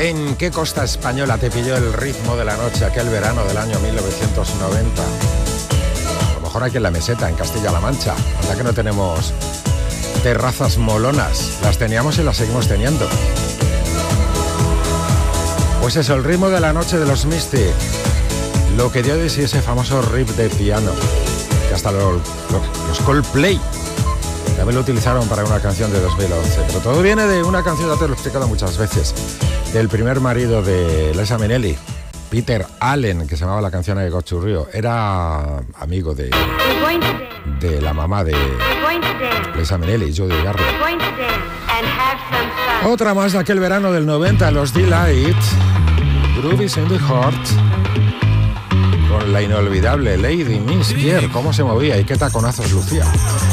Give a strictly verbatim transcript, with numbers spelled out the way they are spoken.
¿En qué costa española te pilló el ritmo de la noche aquel verano del año mil novecientos noventa? A lo mejor aquí en la meseta, en Castilla-La Mancha. Anda que no tenemos terrazas molonas. Las teníamos y las seguimos teniendo. Pues eso, el ritmo de la noche de los Mystic. Lo que dio de sí ese famoso riff de piano, que hasta los, los, los Coldplay también lo utilizaron para una canción de dos mil once. Pero todo viene de una canción, ya te lo he explicado muchas veces, del primer marido de Liza Minnelli, Peter Allen, que se llamaba la canción I Got to Rio. Era amigo de, de la mamá de Liza Minnelli, Judy Garland. Otra más de aquel verano del noventa, los Delight, Groovies in the Heart, con la inolvidable Lady Miss Pierre. Cómo se movía y qué taconazos lucía.